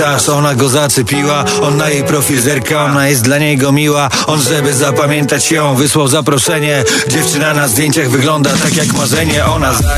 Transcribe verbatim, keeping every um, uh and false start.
komentarz. Ona go zaczepiła, on na jej profil zerka. Ona jest dla niego miła, on żeby zapamiętać ją wysłał zaproszenie. Dziewczyna na zdjęciach wygląda tak jak marzenie. Ona